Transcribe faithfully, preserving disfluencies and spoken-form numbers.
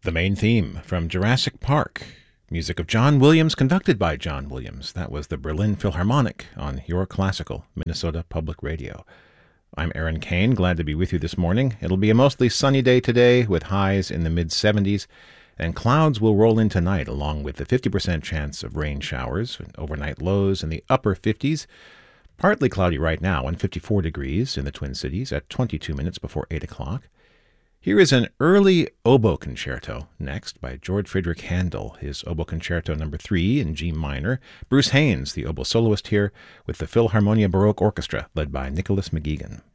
the main theme from Jurassic Park. Music of John Williams, conducted by John Williams. That was the Berlin Philharmonic on Your Classical, Minnesota Public Radio. I'm Aaron Kane, glad to be with you this morning. It'll be a mostly sunny day today with highs in the mid seventies, and clouds will roll in tonight along with the fifty percent chance of rain showers and overnight lows in the upper fifties. Partly cloudy right now and fifty-four degrees in the Twin Cities at twenty-two minutes before eight o'clock. Here is an early oboe concerto next by George Friedrich Handel, his oboe concerto number three in G minor. Bruce Haynes, the oboe soloist here, with the Philharmonia Baroque Orchestra led by Nicholas McGeegan.